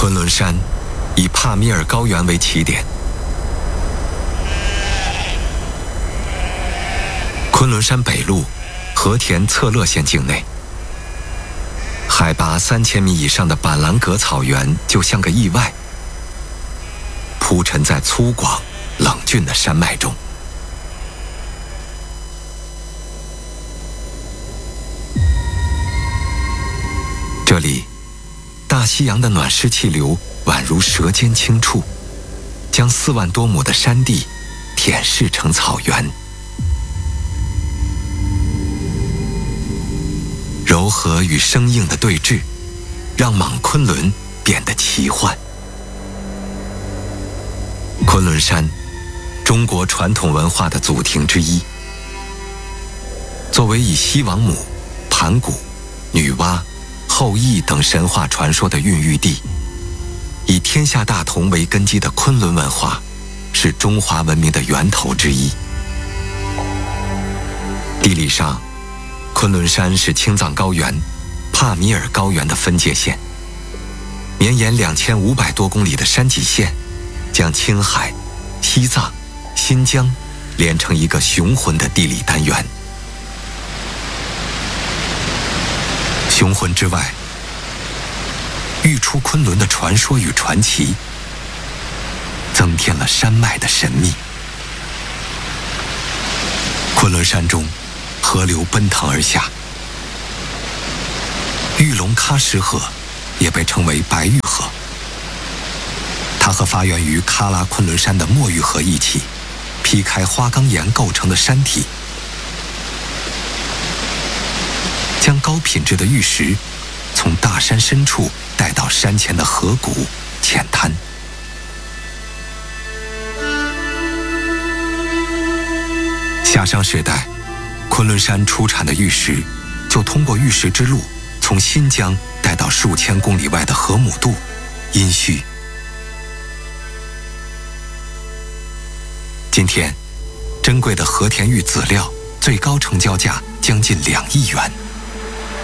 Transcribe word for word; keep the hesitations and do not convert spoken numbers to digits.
昆仑山以帕米尔高原为起点，昆仑山北麓和田策勒县境内，海拔三千米以上的板蓝革草原就像个意外，铺陈在粗犷冷峻的山脉中。这里，大西洋的暖湿气流宛如舌尖轻触，将四万多亩的山地舔舐成草原。柔和与生硬的对峙，让莽昆仑变得奇幻。昆仑山，中国传统文化的祖庭之一。作为以西王母、盘古、女娲、后羿等神话传说的孕育地，以天下大同为根基的昆仑文化，是中华文明的源头之一。地理上，昆仑山是青藏高原、帕米尔高原的分界线，绵延两千五百多公里的山脊线，将青海、西藏、新疆连成一个雄浑的地理单元。雄浑之外，愈出昆仑的传说与传奇，增添了山脉的神秘。昆仑山中，河流奔腾而下，玉龙喀什河也被称为白玉河。它和发源于喀拉昆仑山的墨玉河一起，劈开花岗岩构成的山体，将高品质的玉石从大山深处带到山前的河谷浅滩。夏商时代，昆仑山出产的玉石就通过玉石之路，从新疆带到数千公里外的河姆渡、殷墟。今天，珍贵的和田玉籽料最高成交价将近两亿元。